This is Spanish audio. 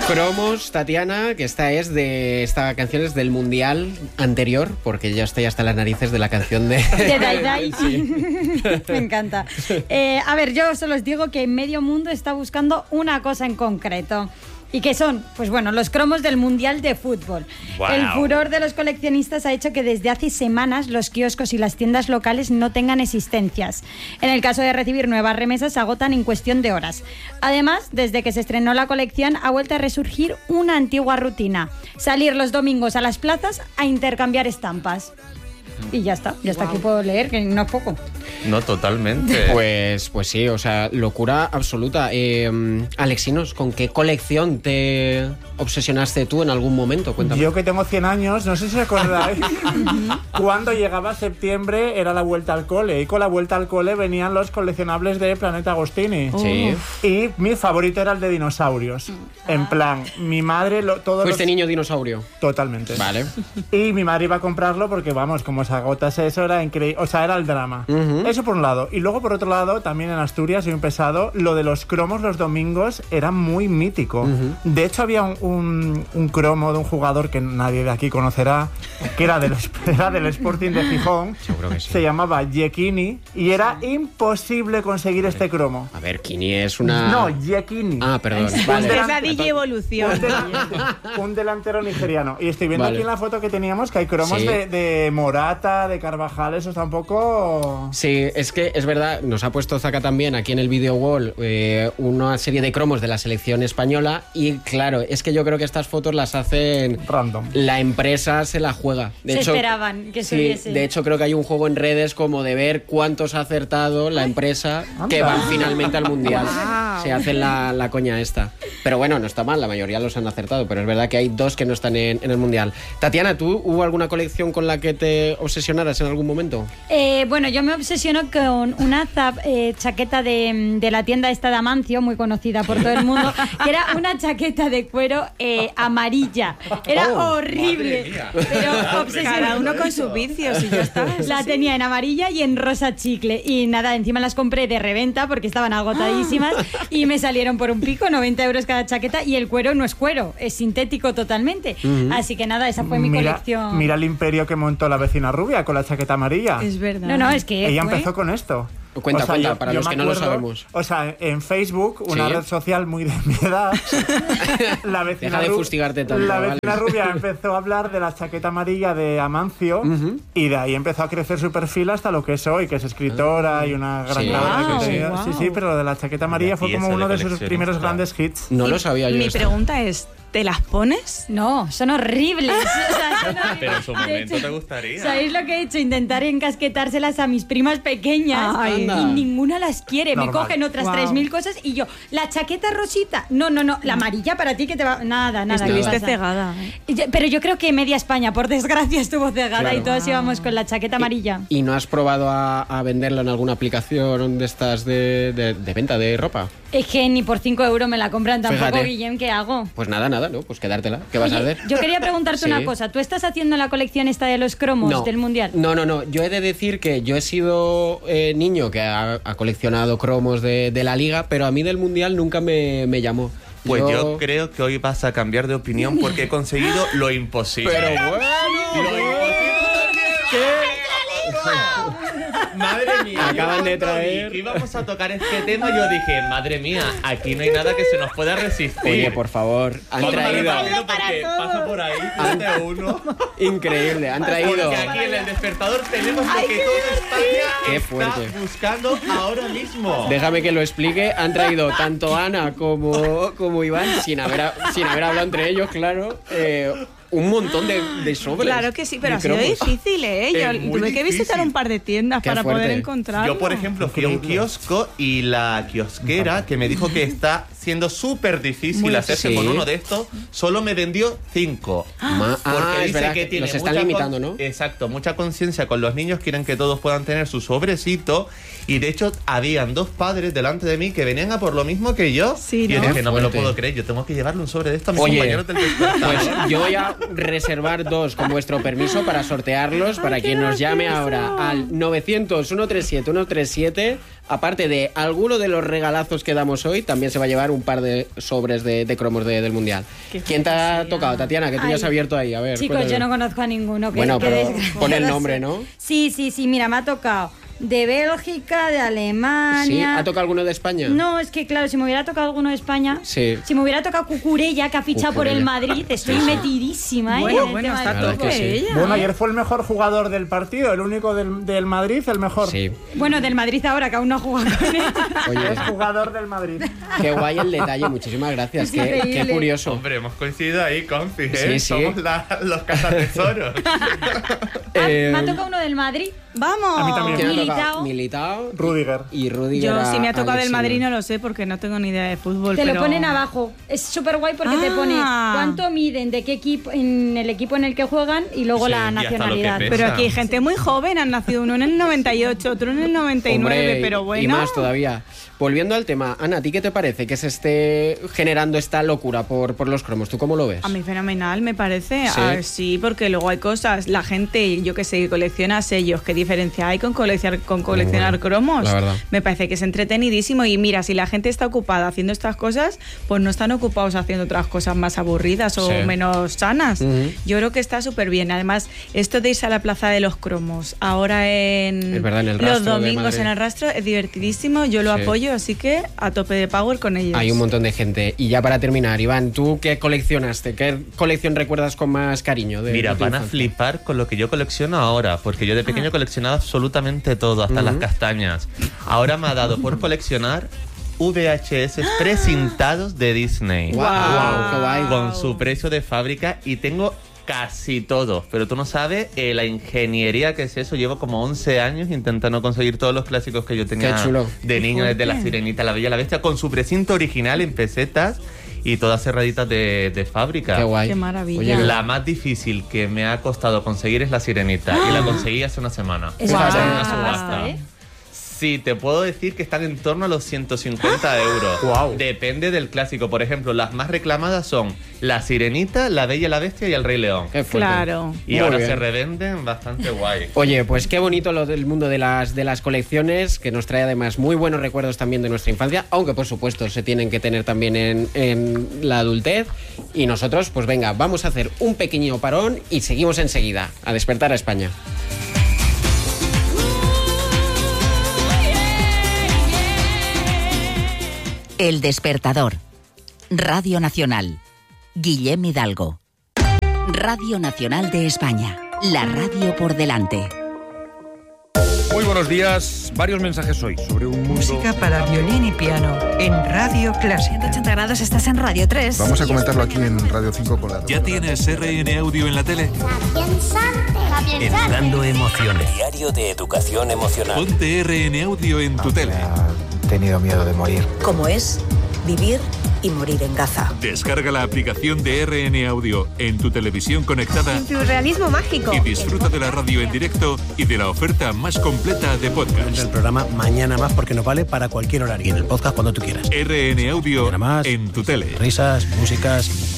Cromos, Tatiana, que esta canción es del mundial anterior, porque yo estoy hasta las narices de la canción de Dai Dai. Sí. Me encanta. A ver, yo solo os digo que medio mundo está buscando una cosa en concreto. ¿Y qué son? Pues bueno, los cromos del Mundial de Fútbol. Wow. El furor de los coleccionistas ha hecho que desde hace semanas los kioscos y las tiendas locales no tengan existencias. En el caso de recibir nuevas remesas, se agotan en cuestión de horas. Además, desde que se estrenó la colección, ha vuelto a resurgir una antigua rutina: salir los domingos a las plazas a intercambiar estampas. Y ya está aquí puedo leer, que no es poco. No, totalmente. Pues sí, o sea, locura absoluta. Alexinos, ¿con qué colección te obsesionaste tú en algún momento? Cuéntame. Yo que tengo 100 años, no sé si os acordáis, cuando llegaba septiembre era la vuelta al cole, y con la vuelta al cole venían los coleccionables de Planeta Agostini. Sí. Y mi favorito era el de dinosaurios. En plan, mi madre... ¿Fuiste niño dinosaurio? Totalmente. Vale. Y mi madre iba a comprarlo porque, vamos, como se agotase eso era increíble. O sea, era el drama. Eso por un lado. Y luego, por otro lado, también en Asturias, soy un pesado, lo de los cromos los domingos era muy mítico. De hecho, había un cromo de un jugador que nadie de aquí conocerá, que era del Sporting de Gijón. Seguro que sí. Se llamaba Yekini y era imposible conseguir este cromo. A ver, Kini es una... No, Yekini. Ah, perdón. Vale. Es la DJ Evolución. Un delantero nigeriano. Y estoy viendo Vale. aquí en la foto que teníamos que hay cromos Sí. de Morata, de Carvajal, eso está un poco... Sí, es que es verdad, nos ha puesto Zaka también aquí en el video wall una serie de cromos de la selección española y claro, es que yo creo que estas fotos las hacen... Random. La empresa se la juega. De Se hecho, esperaban que sí, subiese. de hecho creo que hay un juego en redes como de ver cuántos ha acertado la empresa que van finalmente al Mundial. Wow. Se hacen la coña esta. Pero bueno, no está mal, la mayoría los han acertado, pero es verdad que hay dos que no están en el Mundial. Tatiana, ¿tú hubo alguna colección con la que te obsesionaras en algún momento? Bueno, yo me obsesiono con una chaqueta de la tienda esta de Amancio, muy conocida por todo el mundo, que era una chaqueta de cuero amarilla. Era horrible. Madre mía. Pero obsesionada. Cada uno con sus vicios y ya está. La tenía en amarilla y en rosa chicle. Y nada, encima las compré de reventa porque estaban agotadísimas y me salieron por un pico, 90 euros cada chaqueta, y el cuero no es cuero, es sintético totalmente. Así que nada, esa fue mi colección. Mira el imperio que montó la vecina rubia con la chaqueta amarilla. Es verdad. No, es que Ella fue- empezó con esto. Cuenta, para los me que no lo acuerdo, sabemos. O sea, en Facebook, una Sí. red social muy de mi edad, la vecina, Deja de fustigarte tanto, la vale. vecina rubia empezó a hablar de la chaqueta amarilla de Amancio y de ahí empezó a crecer su perfil hasta lo que es hoy, que es escritora y una gran Sí. carrera que Wow, tenía. wow. Sí, pero lo de la chaqueta amarilla fue como pieza de uno de sus coleccionista. primeros grandes hits. No lo sabía yo. Mi esto. pregunta es, ¿te las pones? No, son horribles. O sea, son horribles. Pero en su De momento hecho, te gustaría. ¿sabéis lo que he hecho? Intentar encasquetárselas a mis primas pequeñas. Ay. Y ninguna las quiere. Me Normal. cogen otras Wow. 3000 cosas y yo, la chaqueta rosita. No, la amarilla para ti que te va... Nada, ¿qué Estuviste pasa? cegada. Pero yo creo que media España, por desgracia, estuvo cegada Claro. y todos íbamos con la chaqueta amarilla. ¿Y no has probado a venderlo en alguna aplicación de estas de venta de ropa? Es que ni por 5 euros me la compran tampoco, Fíjate. Guillem, ¿qué hago? Pues nada, ¿no? Pues quedártela. ¿Qué vas a Oye, hacer? yo quería preguntarte Sí. una cosa. ¿Tú estás haciendo la colección esta de los cromos del Mundial? No. Yo he de decir que yo he sido niño que ha coleccionado cromos de la Liga, pero a mí del Mundial nunca me llamó. Pues yo creo que hoy vas a cambiar de opinión porque he conseguido lo imposible. Pero bueno. Lo imposible Madre mía. Acaban de yo cuando traer- vi que íbamos a tocar este tema, yo dije, madre mía, aquí no hay nada que se nos pueda resistir. Oye, por favor, han Vamos a traído... repartirlo porque pasa por ahí, más de uno. Increíble, han traído... Porque aquí en el despertador tenemos lo que toda España Qué está fuerte. buscando ahora mismo. Déjame que lo explique. Han traído tanto Ana como Iván, sin haber hablado entre ellos, claro, un montón de sobres. Claro que sí, pero de ha sido cromos. difícil, ¿eh? Yo Es muy tuve que visitar difícil. un par de tiendas Qué para fuerte. poder encontrarlo. Yo, por ejemplo, fui a un kiosco y la kiosquera, que me dijo que está siendo súper difícil Muy hacerse difícil. con uno de estos, solo me vendió 5. Porque es dice verdad que tiene los están mucha limitando, ¿no? Exacto, mucha conciencia con los niños, quieren que todos puedan tener su sobrecito. Y de hecho, habían 2 padres delante de mí que venían a por lo mismo que yo. Sí, y yo ¿no? dije, no me lo Fuerte. puedo creer, yo tengo que llevarle un sobre de esto a mis Oye, compañeros del despertador. Pues yo voy a reservar 2 con vuestro permiso para sortearlos para quien nos llame ahora al 900-137-137. Aparte de alguno de los regalazos que damos hoy, también se va a llevar ganar un par de sobres de cromos del Mundial. ¿Quién te ha tocado, Tatiana? Que tú ya has abierto ahí. A ver, chicos, cuéntame. yo no conozco a ninguno. Bueno, pero pon el nombre, ¿no? Sí, mira, me ha tocado de Bélgica, de Alemania. ¿Sí? ¿Ha tocado alguno de España? No, es que claro, si me hubiera tocado alguno de España, sí. Si me hubiera tocado Cucurella, que ha fichado por el Madrid, estoy metidísima. Bueno, está a tope ella. Bueno, ayer fue el mejor jugador del partido, el único del Madrid, el mejor. Sí. Bueno, del Madrid ahora, que aún no ha jugado con él. Oye, es jugador del Madrid. Qué guay el detalle, muchísimas gracias. Qué curioso. Hombre, hemos coincidido ahí, confi, ¿eh? Sí. Somos los cazatesoros. Me ha tocado uno del Madrid. ¡Vamos! A mí también. Militao. Rudiger. Y Rudiger. Yo, si me ha tocado Alex del Madrid, Silva. no lo sé, porque no tengo ni idea de fútbol. Te pero... lo ponen abajo. Es súper guay porque te pone cuánto miden, de qué equipo, en el equipo en el que juegan y luego Sí, la y hasta lo que nacionalidad. pesa. Pero aquí hay gente muy joven, han nacido uno en el 98, otro en el 99, Hombre, pero bueno. Y más todavía. Volviendo al tema, Ana, ¿a ti qué te parece que se esté generando esta locura por los cromos? ¿Tú cómo lo ves? A mí fenomenal, me parece. ¿Sí? Sí, porque luego hay cosas, la gente, yo que sé, que colecciona sellos, ¿qué diferencia hay con coleccionar cromos? La verdad. Me parece que es entretenidísimo y mira, si la gente está ocupada haciendo estas cosas, pues no están ocupados haciendo otras cosas más aburridas o Sí. menos sanas. Ujú. Yo creo que está súper bien. Además, esto de irse a la Plaza de los Cromos, ahora Es verdad, en el los Rastro de domingos Madrid. en el Rastro, es divertidísimo, yo lo Sí. apoyo, así que a tope de power con ellos. Hay un montón de gente. Y ya para terminar, Iván, ¿tú qué coleccionaste? ¿Qué colección recuerdas con más cariño? Mira, de tu van a infancia? flipar con lo que yo colecciono ahora, porque yo de pequeño coleccionaba absolutamente todo, hasta las castañas. Ahora me ha dado por coleccionar VHS precintados de Disney. ¡Guau! ¡Qué guay! Con su precio de fábrica y tengo casi todo, pero tú no sabes la ingeniería que es eso. Llevo como 11 años intentando conseguir todos los clásicos que yo tenía Qué chulo. de niño, desde La Sirenita, La Bella y la Bestia, con su precinto original en pesetas y todas cerraditas de fábrica. ¡Qué guay! Qué maravilla. Oye, La más difícil que me ha costado conseguir es La Sirenita y la conseguí hace una semana. Es Guau. en una una subasta. pasta, ¿eh? Sí, te puedo decir que están en torno a los 150 euros. Guau. Depende del clásico. Por ejemplo, las más reclamadas son La Sirenita, La Bella y la Bestia y El Rey León. qué fuerte. Claro. Y Muy ahora bien. se revenden bastante guay. Oye, pues qué bonito lo del mundo de las colecciones, que nos trae además muy buenos recuerdos también de nuestra infancia, aunque por supuesto se tienen que tener también en la adultez. Y nosotros, pues venga, vamos a hacer un pequeño parón y seguimos enseguida a Despertar a España. El Despertador. Radio Nacional. Guillem Hidalgo. Radio Nacional de España. La radio por delante. Muy buenos días. Varios mensajes hoy sobre un mundo... Música para violín y piano en Radio Clásica. 180 grados, estás en Radio 3. Vamos a comentarlo aquí en Radio 5 con la... ¿Ya tienes RN Audio en la tele? Entrando emociones. Diario de educación emocional. Ponte RN Audio en tu tele. He tenido miedo de morir. ¿Cómo es vivir y morir en Gaza? Descarga la aplicación de RN Audio en tu televisión conectada Tu realismo mágico. y disfruta de la radio en directo y de la oferta más completa de podcast. El programa Mañana Más porque nos vale para cualquier horario. Y en el podcast cuando tú quieras. RN Audio Mañana Más. en tu tele. Risas, músicas,